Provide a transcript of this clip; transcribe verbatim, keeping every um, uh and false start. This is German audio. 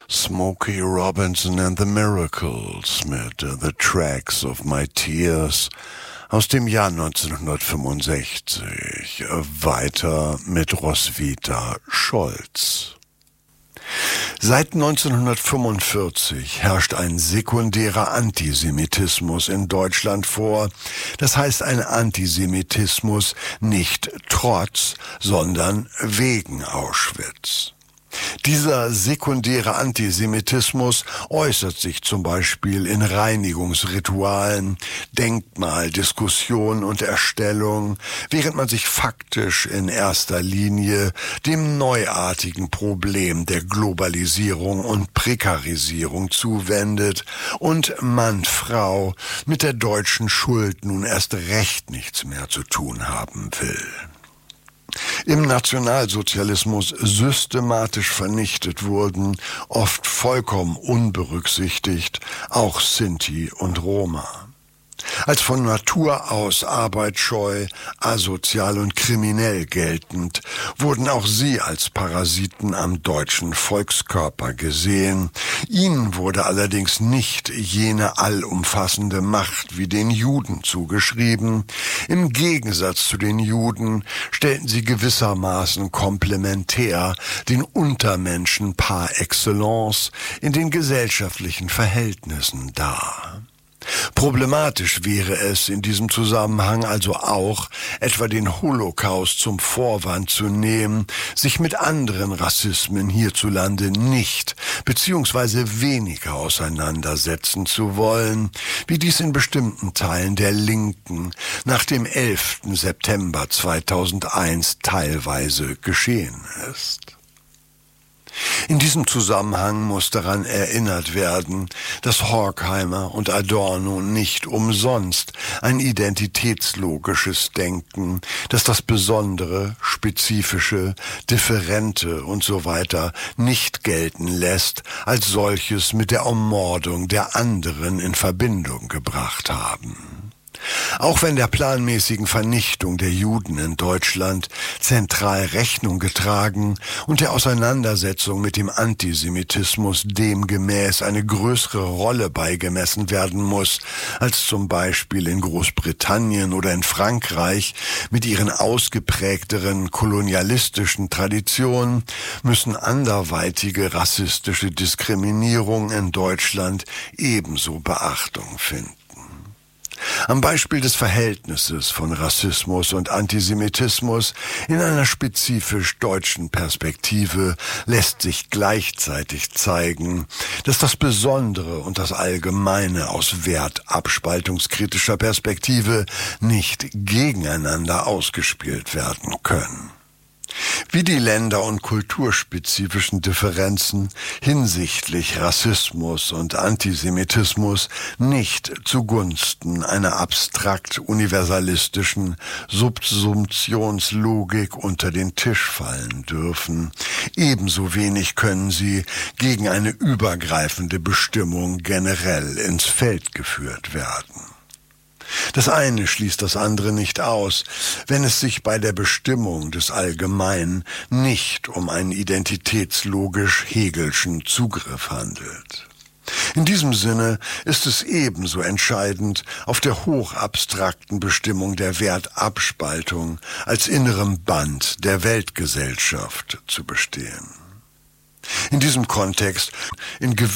Smokey Robinson and the Miracles mit uh, The Tracks of My Tears aus dem Jahr neunzehnhundertfünfundsechzig. Weiter mit Roswitha Scholz. Seit neunzehnhundertfünfundvierzig herrscht ein sekundärer Antisemitismus in Deutschland vor. Das heißt ein Antisemitismus nicht trotz, sondern wegen Auschwitz. Dieser sekundäre Antisemitismus äußert sich zum Beispiel in Reinigungsritualen, Denkmaldiskussion und Erstellung, während man sich faktisch in erster Linie dem neuartigen Problem der Globalisierung und Prekarisierung zuwendet und Mann, Frau mit der deutschen Schuld nun erst recht nichts mehr zu tun haben will. Im Nationalsozialismus systematisch vernichtet wurden, oft vollkommen unberücksichtigt, auch Sinti und Roma. Als von Natur aus arbeitsscheu, asozial und kriminell geltend, wurden auch sie als Parasiten am deutschen Volkskörper gesehen. Ihnen wurde allerdings nicht jene allumfassende Macht wie den Juden zugeschrieben. Im Gegensatz zu den Juden stellten sie gewissermaßen komplementär den Untermenschen par excellence in den gesellschaftlichen Verhältnissen dar. Problematisch wäre es in diesem Zusammenhang also auch, etwa den Holocaust zum Vorwand zu nehmen, sich mit anderen Rassismen hierzulande nicht bzw. weniger auseinandersetzen zu wollen, wie dies in bestimmten Teilen der Linken nach dem elften September zweitausendeins teilweise geschehen ist. In diesem Zusammenhang muss daran erinnert werden, dass Horkheimer und Adorno nicht umsonst ein identitätslogisches Denken, das das Besondere, Spezifische, Differente und so weiter nicht gelten lässt, als solches mit der Ermordung der anderen in Verbindung gebracht haben. Auch wenn der planmäßigen Vernichtung der Juden in Deutschland zentral Rechnung getragen und der Auseinandersetzung mit dem Antisemitismus demgemäß eine größere Rolle beigemessen werden muss, als zum Beispiel in Großbritannien oder in Frankreich mit ihren ausgeprägteren kolonialistischen Traditionen, müssen anderweitige rassistische Diskriminierung in Deutschland ebenso Beachtung finden. Am Beispiel des Verhältnisses von Rassismus und Antisemitismus in einer spezifisch deutschen Perspektive lässt sich gleichzeitig zeigen, dass das Besondere und das Allgemeine aus wertabspaltungskritischer Perspektive nicht gegeneinander ausgespielt werden können. Wie die länder- und kulturspezifischen Differenzen hinsichtlich Rassismus und Antisemitismus nicht zugunsten einer abstrakt universalistischen Subsumptionslogik unter den Tisch fallen dürfen, ebenso wenig können sie gegen eine übergreifende Bestimmung generell ins Feld geführt werden. Das eine schließt das andere nicht aus, wenn es sich bei der Bestimmung des Allgemeinen nicht um einen identitätslogisch-hegelschen Zugriff handelt. In diesem Sinne ist es ebenso entscheidend, auf der hochabstrakten Bestimmung der Wertabspaltung als innerem Band der Weltgesellschaft zu bestehen. In diesem Kontext, in